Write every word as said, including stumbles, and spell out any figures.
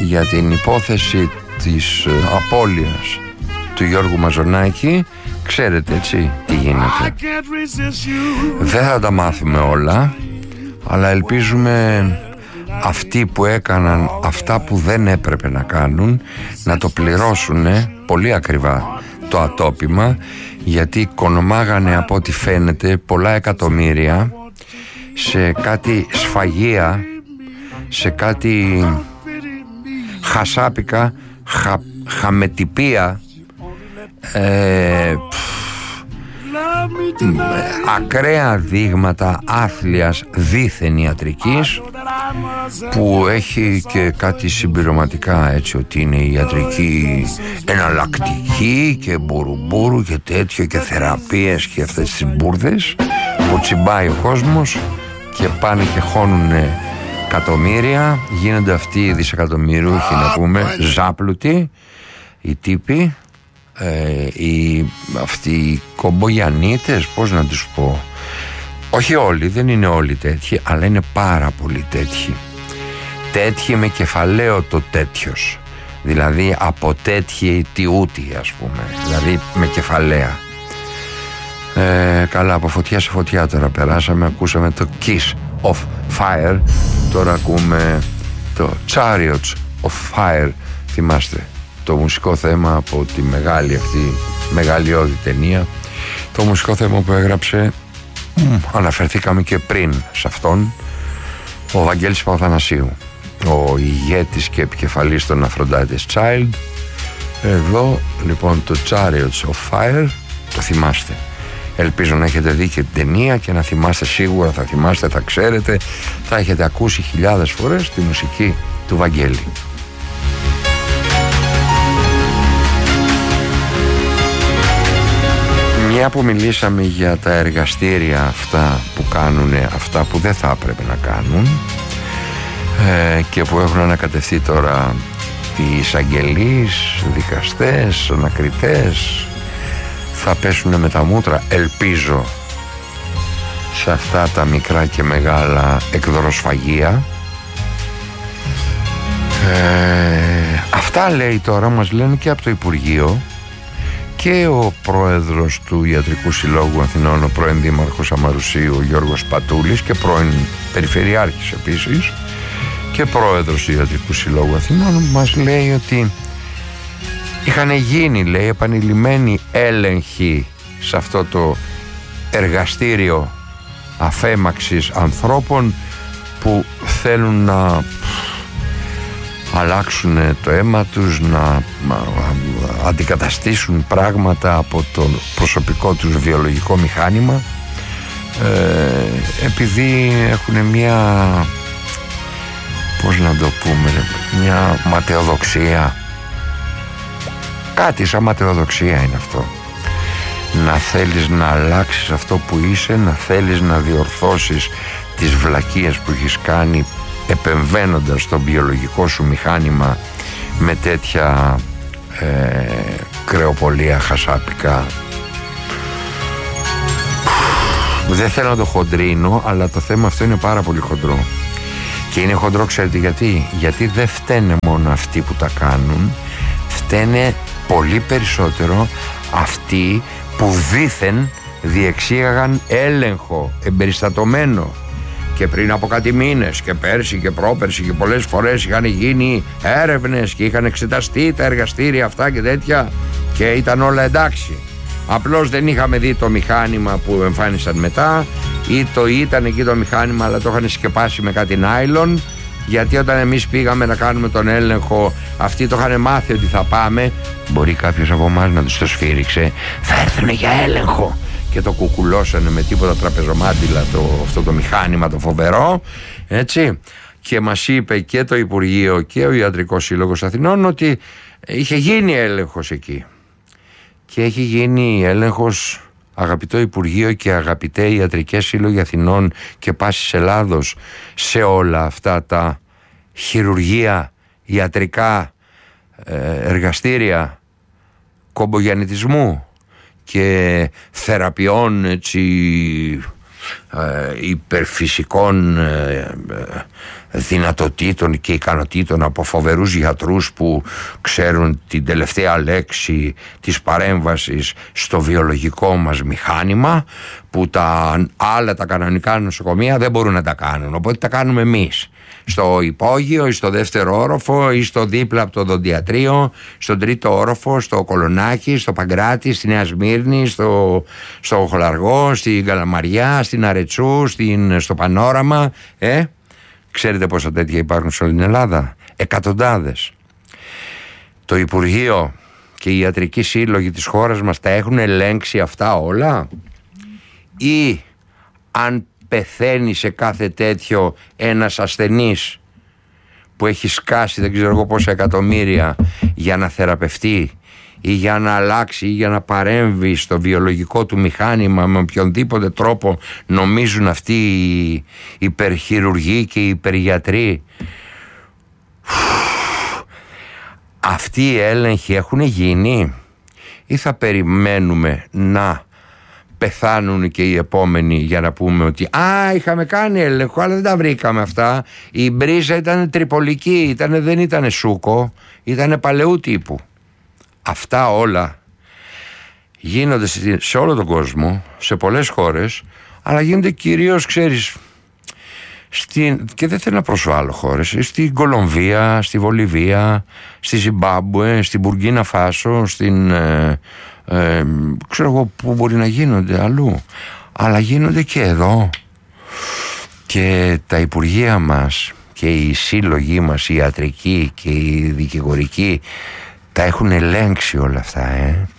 για την υπόθεση της απώλειας του Γιώργου Μαζονάκη. Ξέρετε έτσι τι γίνεται. Δεν θα τα μάθουμε όλα, αλλά ελπίζουμε αυτοί που έκαναν αυτά που δεν έπρεπε να κάνουν να το πληρώσουν πολύ ακριβά το ατόπιμα, γιατί κονομάγανε από ό,τι φαίνεται πολλά εκατομμύρια σε κάτι σφαγεία, σε κάτι χασάπικα, χα, χαμετυπία, ε, ακραία δείγματα άθλιας δίθεν ιατρικής, που έχει και κάτι συμπληρωματικά, έτσι, ότι είναι η ιατρική εναλλακτική και μπουρουμπουρου και τέτοιο και θεραπείες και αυτές τις μπουρδες που τσιμπάει ο κόσμος και πάνε και χώνουν εκατομμύρια. Γίνονται αυτοί οι δισεκατομμυρίουχοι, να πούμε, ζάπλουτοι οι τύποι, ε, οι, αυτοί οι κομπογιανίτες, πώς να τους πω, όχι όλοι, δεν είναι όλοι τέτοιοι, αλλά είναι πάρα πολύ τέτοιοι. Τέτοιοι με κεφαλαίο το τέτοιος, δηλαδή από τέτοιοι τιούτοι, ας πούμε, δηλαδή με κεφαλαία. Ε, καλά, από φωτιά σε φωτιά τώρα περάσαμε, ακούσαμε το Kiss of Fire, τώρα ακούμε το Chariots of Fire. Θυμάστε το μουσικό θέμα από τη μεγάλη αυτή μεγαλειώδη ταινία, το μουσικό θέμα που έγραψε, mm, αναφερθήκαμε και πριν σε αυτόν, ο Βαγγέλης Παπαθανασίου, ο ηγέτης και επικεφαλής των Aphrodite's Child. Εδώ λοιπόν το Chariots of Fire, το θυμάστε. Ελπίζω να έχετε δει και την ταινία και να θυμάστε, σίγουρα θα θυμάστε, θα ξέρετε, θα έχετε ακούσει χιλιάδες φορές τη μουσική του Βαγγέλη. Μια που μιλήσαμε για τα εργαστήρια αυτά που κάνουν αυτά που δεν θα έπρεπε να κάνουν, ε, και που έχουν ανακατευθεί τώρα οι εισαγγελείς, δικαστές, ανακριτές, θα πέσουν με τα μούτρα, ελπίζω, σε αυτά τα μικρά και μεγάλα εκδροσφαγεία. Ε, αυτά λέει τώρα, μας λένε και από το Υπουργείο και ο πρόεδρος του Ιατρικού Συλλόγου Αθηνών, ο πρώην δήμαρχος Αμαρουσίου, ο Γιώργος Πατούλης, και πρώην περιφερειάρχης επίσης και πρόεδρος του Ιατρικού Συλλόγου Αθηνών, μας λέει ότι είχαν γίνει, λέει, επανειλημμένοι έλεγχοι σε αυτό το εργαστήριο αφέμαξης ανθρώπων που θέλουν να αλλάξουν το αίμα τους, να αντικαταστήσουν πράγματα από το προσωπικό τους βιολογικό μηχάνημα, ε, επειδή έχουν μια, πώς να το πούμε, μια ματαιοδοξία. Κάτι σαν ματαιοδοξία είναι αυτό. Να θέλεις να αλλάξεις αυτό που είσαι, να θέλεις να διορθώσεις τις βλακίες που έχεις κάνει επεμβαίνοντας στο βιολογικό σου μηχάνημα με τέτοια ε, κρεοπολία χασάπικα. Δεν θέλω να το χοντρίνω, αλλά το θέμα αυτό είναι πάρα πολύ χοντρό. Και είναι χοντρό, ξέρετε γιατί? Γιατί δεν φταίνε μόνο αυτοί που τα κάνουν, φταίνε πολύ περισσότερο αυτοί που δήθεν διεξήγαγαν έλεγχο εμπεριστατωμένο και πριν από κάτι μήνες και πέρσι και πρόπερσι και πολλές φορές είχαν γίνει έρευνες και είχαν εξεταστεί τα εργαστήρια αυτά και τέτοια και ήταν όλα εντάξει. Απλώς δεν είχαμε δει το μηχάνημα που εμφάνισαν μετά, ή το ήταν εκεί το μηχάνημα αλλά το είχαν σκεπάσει με κάτι νάιλον, γιατί όταν εμείς πήγαμε να κάνουμε τον έλεγχο αυτοί το είχαν μάθει ότι θα πάμε, μπορεί κάποιος από εμάς να τους το σφύριξε, θα έρθουν για έλεγχο, και το κουκουλώσανε με τίποτα τραπεζομάντιλα το, αυτό το μηχάνημα το φοβερό, έτσι. Και μας είπε και το Υπουργείο και ο Ιατρικός Σύλλογος Αθηνών ότι είχε γίνει έλεγχος εκεί. Και έχει γίνει έλεγχος, αγαπητό Υπουργείο και αγαπητέ Ιατρικές Σύλλογοι Αθηνών και Πάσης Ελλάδος, σε όλα αυτά τα χειρουργεία, ιατρικά εργαστήρια κομπογιαννητισμού και θεραπείων, έτσι, ε, υπερφυσικών ε, ε, δυνατοτήτων και ικανοτήτων από φοβερούς γιατρούς που ξέρουν την τελευταία λέξη της παρέμβασης στο βιολογικό μας μηχάνημα, που τα άλλα τα κανονικά νοσοκομεία δεν μπορούν να τα κάνουν, οπότε τα κάνουμε εμείς στο υπόγειο ή στο δεύτερο όροφο ή στο δίπλα από το δοντιατρίο, στον τρίτο όροφο, στο Κολονάκι, στο Παγκράτη, στη Νέα Σμύρνη, στο, στο Χολαργό, στην Καλαμαριά, στην Αρετσού, στην, στο Πανόραμα. ε? Ξέρετε πόσα τέτοια υπάρχουν σε όλη την Ελλάδα? Εκατοντάδες. Το Υπουργείο και οι ιατρικοί σύλλογοι της χώρας μας τα έχουν ελέγξει αυτά όλα, ή αν πεθαίνει σε κάθε τέτοιο ένας ασθενής που έχει σκάσει δεν ξέρω εγώ πόσα εκατομμύρια για να θεραπευτεί ή για να αλλάξει ή για να παρέμβει στο βιολογικό του μηχάνημα με οποιονδήποτε τρόπο νομίζουν αυτοί οι υπερχειρουργοί και οι υπεργιατροί, αυτοί οι έλεγχοι έχουν γίνει ή θα περιμένουμε να πεθάνουν και οι επόμενοι για να πούμε ότι α, είχαμε κάνει έλεγχο αλλά δεν τα βρήκαμε αυτά, η μπρίζα ήταν τριπολική, ήτανε, δεν ήταν σούκο, ήταν παλαιού τύπου. Αυτά όλα γίνονται σε όλο τον κόσμο, σε πολλές χώρες, αλλά γίνονται κυρίως, ξέρεις, στην, και δεν θέλω να προσβάλλω χώρες, στην Κολομβία, στη Βολιβία, στη Ζιμπάμπουε, στην Μπουργκίνα Φάσο, στην ε, ε, ξέρω εγώ που μπορεί να γίνονται αλλού, αλλά γίνονται και εδώ. Και τα υπουργεία μας και οι σύλλογοι μας, οι ιατρικοί και οι δικηγορικοί, τα έχουν ελέγξει όλα αυτά, ε.